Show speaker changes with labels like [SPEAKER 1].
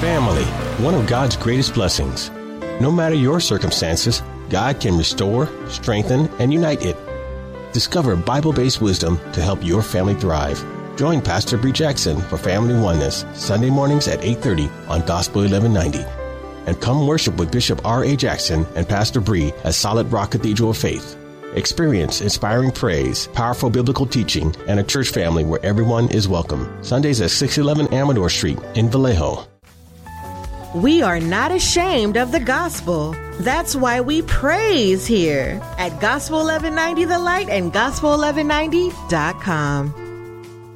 [SPEAKER 1] Family, one of God's greatest blessings. No matter your circumstances, God can restore, strengthen, and unite it. Discover Bible-based wisdom to help your family thrive. Join Pastor Bree Jackson for Family Oneness, Sunday mornings at 8:30 on Gospel 1190. And come worship with Bishop R.A. Jackson and Pastor Bree at Solid Rock Cathedral of Faith. Experience inspiring praise, powerful biblical teaching, and a church family where everyone is welcome. Sundays at 611 Amador Street in Vallejo.
[SPEAKER 2] We are not ashamed of the gospel. That's why we praise here at Gospel 1190 The Light and Gospel1190.com.